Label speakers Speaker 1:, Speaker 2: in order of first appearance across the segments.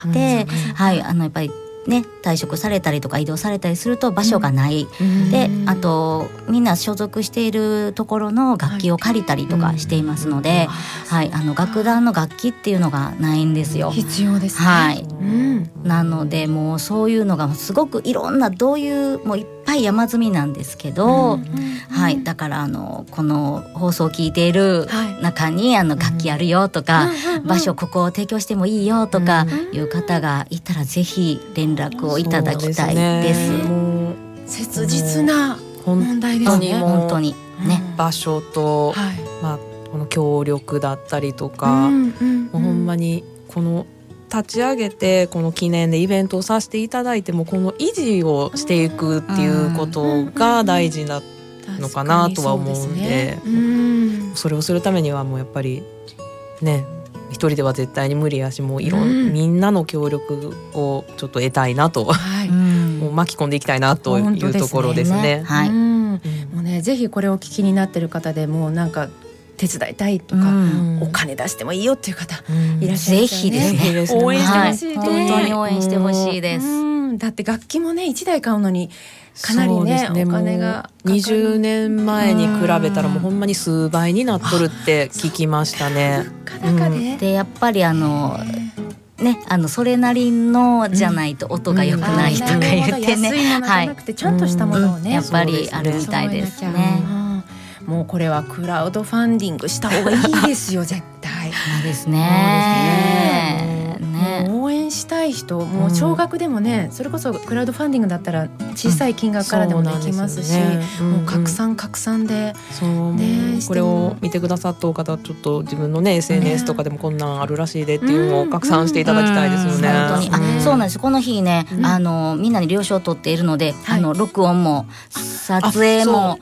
Speaker 1: で、やっぱりね、退職されたりとか移動されたりすると場所がない、であとみんな所属しているところの楽器を借りたりとかしていますので、楽団の楽器っていうのがないんですよ。
Speaker 2: 必要ですね。
Speaker 1: なのでもうそういうのがすごくいろんなどういうもういっぱい山積みなんですけど、だからこの放送を聞いている中に楽器あるよとか、場所ここを提供してもいいよとかいう方がいたらぜひ連絡をいただきたいです。
Speaker 2: もう切実な問題ですね。
Speaker 1: 本当にね、
Speaker 3: 場所と、この協力だったりとか、もうほんまにこの立ち上げてこの記念でイベントをさせていただいてもこの維持をしていくっていうことが大事なのかなとは思うんで、それをするためにはもうやっぱりね、一人では絶対に無理やし、もうみんなの協力をちょっと得たいなと、もう巻き込んでいきたいなというところですね。
Speaker 2: もうね、ぜひこれを聞きになってる方でもうなんか手伝いたいとか、お金出してもいいよっていう方いらっしゃいますよね。
Speaker 1: ぜひですね、
Speaker 2: 応援してほしいです。
Speaker 1: 本当に応援してほしいです。
Speaker 2: だって楽器もね1台買うのにかなりね、お金が
Speaker 3: 20年前に比べたらもうほんまに数倍になっとるって聞きましたね。
Speaker 1: でやっぱりそれなりのじゃないと音が良くないとか言ってね、
Speaker 2: 安いものじゃなくてちゃんとしたものをね、
Speaker 1: やっぱりあるみたいですね。
Speaker 2: もうこれはクラウドファンディングした方がいいですよ絶対。
Speaker 1: そうですね。
Speaker 2: 応援したい人、もう少額でもね、それこそクラウドファンディングだったら小さい金額からでもできますし、もう拡散で、
Speaker 3: これを見てくださった方、ちょっと自分のね SNS とかでもこんなんあるらしいでっていうのを拡散していただきたいですよね。
Speaker 1: 本当にそうなんです。この日ね、みんなに了承を取っているので、録音も撮影も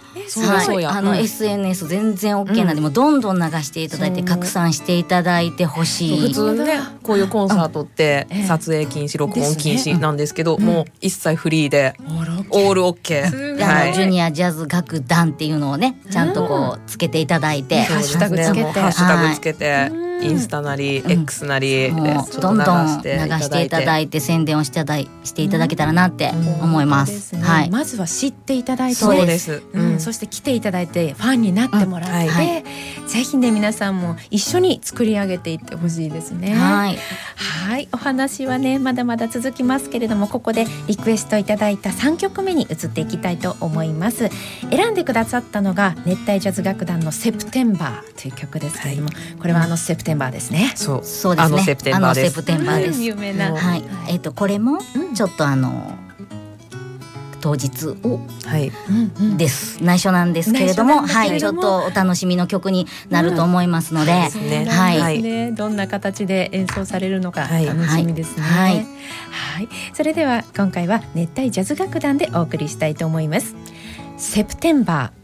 Speaker 1: SNS 全然 OK なんで、もうどんどん流していただいて拡散していただいてほしい。
Speaker 3: 普通ね、こういうコンサートって撮影禁止、録音禁止なんですけど、もう一切フリーでオール OK。
Speaker 1: ジュニアジャズ楽団っていうのをね、ちゃんとこうつけていただいて、
Speaker 2: ハッシュタグ
Speaker 3: つけて、インスタなり X なりで
Speaker 1: どんどん流していただいて宣伝をしていただけたらなって思います。
Speaker 2: まずは知っていただいて、
Speaker 3: そうです。
Speaker 2: そして来ていただいてファンになってもらって、ぜひね皆さんも一緒に作り上げていってほしいですね。お話はねまだまだ続きますけれども、ここでリクエストいただいた3曲目に移っていきたいと思います。選んでくださったのが熱帯ジャズ楽団のセプテンバーという曲ですけれども、これはセプテンバーですね。
Speaker 1: そうですね。
Speaker 3: セプテンバーです。
Speaker 2: 有名な。
Speaker 1: これもちょっと当日です、内緒なんですけれども、ちょっとお楽しみの曲になると思いますので、
Speaker 2: どんな形で演奏されるのか楽しみですね。それでは今回は熱帯ジャズ楽団でお送りしたいと思います。セプテンバー